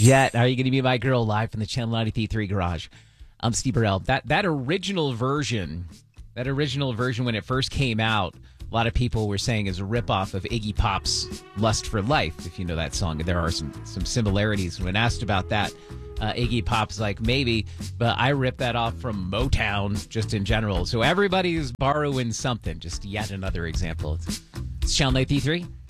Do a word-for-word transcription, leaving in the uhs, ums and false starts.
Jet, are you going to be my girl live from the Channel ninety-three point three garage? I'm Steve Burrell. That that original version, that original version when it first came out, a lot of people were saying is a ripoff of Iggy Pop's Lust for Life, if you know that song. There are some, some similarities. When asked about that, uh, Iggy Pop's like, maybe, but I ripped that off from Motown just in general. So everybody's borrowing something. Just yet another example. It's Channel ninety-three point three.